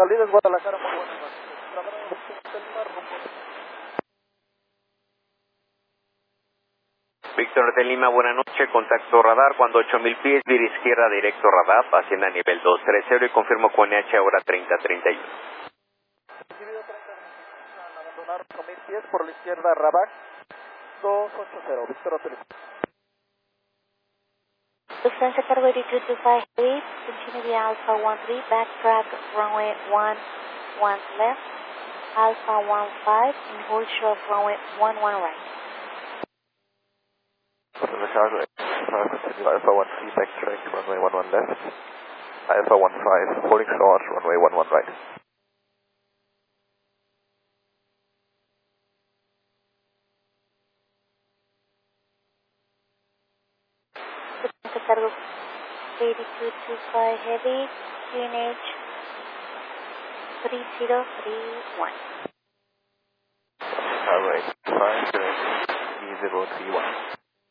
Salidas Guadalajara, muy buenas noches. Víctor de Lima, buena noche, contacto radar, cuando 8000 pies, vira izquierda, directo radar, hacienda nivel 230 y confirmo con NH ahora 3031. Recibido 30 a abandonar 8000 pies por la izquierda, Rabac 280, Víctor Hotel. Lufthansa Cargo 8225 Heavy, continue via Alpha 13, backtrack runway 11 left, Alpha 15, and hold short runway 11 right. Lufthansa Cargo 85, Alpha 13, backtrack runway 11 left, Alpha 15, holding short runway 11 right. Lufthansa Cargo 8225 Heavy, QNH 3031. Cargo 85, 3031.